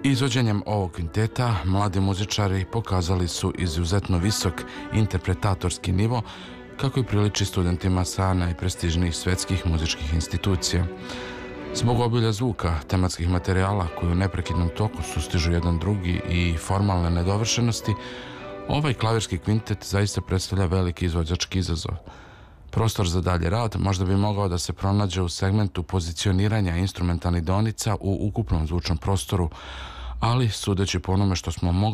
Izvođenjem ovog kvinteta mladi muzičari pokazali su izuzetno visok interpretatorski nivo kako i priliči studentima sa najprestižnijih svetskih muzičkih institucija. Zbog obilja zvuka, tematskih materijala koji u neprekidnom toku sustižu jedan drugi i formalne nedovršenosti, ovaj klavirski kvintet zaista predstavlja veliki izvođački izazov. Prostor za dalje rad možda bi mogao da se pronađe u segmentu pozicioniranja instrumentalnih donica u ukupnom zvučnom prostoru, ali sudeći po onome što smo mogli